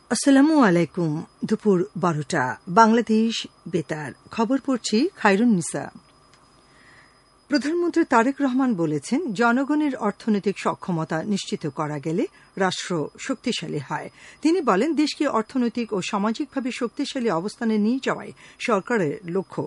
আসসালামু আলাইকুম। দুপুর 12টা বাংলাদেশ বেতার খবর পড়ছি খায়রুন্নিসা। প্রধানমন্ত্রী তারেক রহমান বলেছেন, জনগণের অর্থনৈতিক সক্ষমতা নিশ্চিত করা গেলে রাষ্ট্র শক্তিশালী হয়। তিনি বলেন, দেশকে অর্থনৈতিক ও সামাজিকভাবে শক্তিশালী অবস্থানে নিয়ে যাওয়াই সরকারের লক্ষ্য।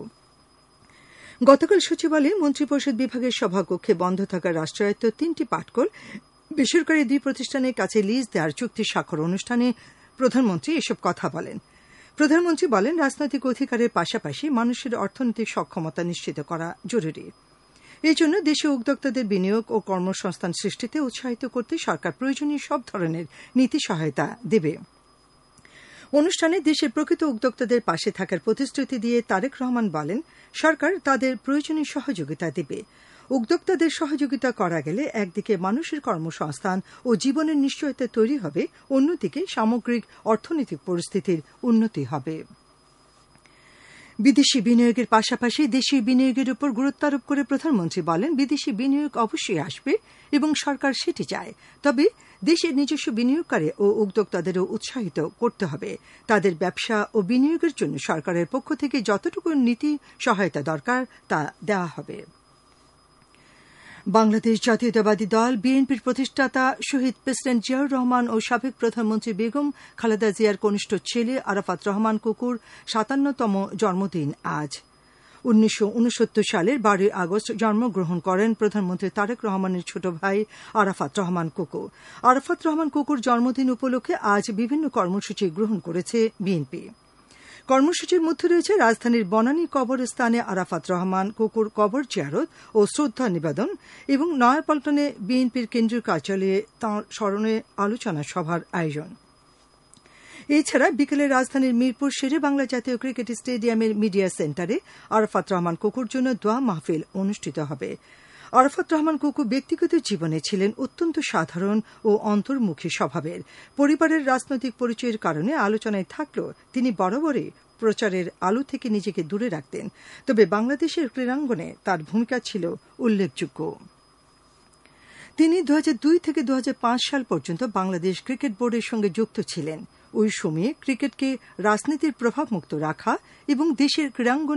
গতকাল সচিবালয়ে মন্ত্রিপরিষদ বিভাগের সভাকক্ষে বন্ধ থাকা রাষ্ট্রায়ত্ত 3টি পাটকল বেসরকারি 2 প্রতিষ্ঠানের কাছে লিজ দেওয়ার চুক্তি স্বাক্ষর অনুষ্ঠানে প্রধানমন্ত্রী এসব কথা বলেন। প্রধানমন্ত্রী বলেন, রাজনৈতিক অধিকারের পাশাপাশি মানুষের অর্থনৈতিক সক্ষমতা নিশ্চিত করা জরুরি। এই জন্য দেশে উদ্যোক্তাদের বিনিয়োগ ও কর্মসংস্থান সৃষ্টিতে উৎসাহিত করতে সরকার প্রয়োজনীয় সব ধরনের নীতি সহায়তা দেবে। অনুষ্ঠানে দেশের প্রকৃত উদ্যোক্তাদের পাশে থাকার প্রতিশ্রুতি দিয়ে তারেক রহমান বলেন, সরকার তাদের প্রয়োজনীয় সহযোগিতা দেবে। উদ্যোক্তাদের সহযোগিতা করা গেলে একদিকে মানুষের কর্মসংস্থান ও জীবনের নিশ্চয়তা তৈরি হবে, অন্যদিকে সামগ্রিক অর্থনৈতিক পরিস্থিতির উন্নতি হবে। বিদেশি বিনিয়োগের পাশাপাশি দেশীয় বিনিয়োগের উপর গুরুত্ব আরোপ করে প্রধানমন্ত্রী বলেন, বিদেশি বিনিয়োগ অবশ্যই আসবে এবং সরকার সেটি চায়, তবে দেশের নিজস্ব বিনিয়োগকারী ও উদ্যোক্তাদেরও উৎসাহিত করতে হবে। তাদের ব্যবসা ও বিনিয়োগের জন্য সরকারের পক্ষ থেকে যতটুকু নীতি সহায়তা দরকার তা দেওয়া হবে। বাংলাদেশ জাতীয়তাবাদী দল বিএনপির প্রতিষ্ঠাতা শহীদ প্রেসিডেন্ট জিয়াউর রহমান ও সাবেক প্রধানমন্ত্রী বেগম খালেদা জিয়ার কনিষ্ঠ ছেলে আরাফাত রহমান কুকুর 57তম জন্মদিন আজ। 1969 সালের 12 আগস্ট জন্মগ্রহণ করেন প্রধানমন্ত্রী তারেক রহমানের ছোট ভাই আরাফাত রহমান কুকু। আরাফাত রহমান কুকুর জন্মদিন উপলক্ষে আজ বিভিন্ন কর্মসূচি গ্রহণ করেছে বিএনপি। কর্মসূচির মধ্যে রয়েছে রাজধানীর বনানী কবরস্থানে আরাফাত রহমান কুকুর কবর জিয়ারত ও শ্রদ্ধা নিবেদন এবং নয়াপল্টনে বিএনপির কেন্দ্রীয় কার্যালয়ে তাঁর স্মরণে আলোচনা সভার আয়োজন। এছাড়া বিকেলে রাজধানীর মিরপুর শেরে বাংলা জাতীয় ক্রিকেট স্টেডিয়ামের মিডিয়া সেন্টারে আরাফাত রহমান কুকুর জন্য দোয়া মাহফিল অনুষ্ঠিত হবে। আরাফাত রহমান কুকু ব্যক্তিগত জীবনে ছিলেন অত্যন্ত সাধারণ ও অন্তর্মুখী স্বভাবের। পরিবারের রাজনৈতিক পরিচয়ের কারণে আলোচনায় থাকলেও তিনি বরাবরই প্রচারের আলো থেকে নিজেকে দূরে রাখতেন, তবে বাংলাদেশের ক্রীড়াঙ্গনে তার ভূমিকা ছিল উল্লেখযোগ্য। তিনি 2002 থেকে 2005 সাল পর্যন্ত বাংলাদেশ ক্রিকেট বোর্ডের সঙ্গে যুক্ত ছিলেন। ওই সময়ে ক্রিকেটকে রাজনীতির প্রভাবমুক্ত রাখা এবং দেশের ক্রীড়াঙ্গনে